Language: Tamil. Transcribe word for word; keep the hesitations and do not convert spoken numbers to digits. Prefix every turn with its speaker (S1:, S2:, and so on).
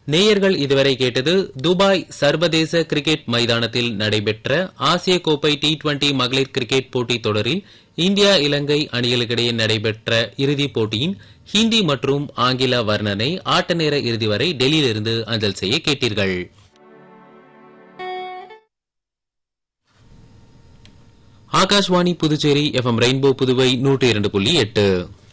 S1: நேயர்கள் இதுவரை கேட்டது துபாய் சர்வதேச கிரிக்கெட் மைதானத்தில் நடைபெற்ற ஆசிய கோப்பை டி டுவெண்டி மகளிர் கிரிக்கெட் போட்டித் தொடரில் இந்தியா இலங்கை அணிகளுக்கிடையே நடைபெற்ற இறுதிப் போட்டியின் ஹிந்தி மற்றும் ஆங்கில வர்ணனை ஆட்ட நேர இறுதி வரை டெல்லியிலிருந்து அஞ்சல் செய்ய கேட்டீர்கள். Akashvani Puducherry F M rainbow Puduvai நூற்றி இரண்டு புள்ளி எட்டு